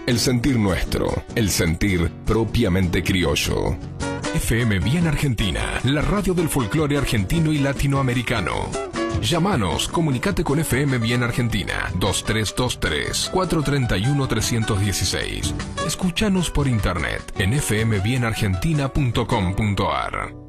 El sentir nuestro, el sentir propiamente criollo. FM Bien Argentina, la radio del folclore argentino y latinoamericano. Llámanos, comunicate con FM Bien Argentina, 2323-431-316. Escúchanos por internet en fmbienargentina.com.ar.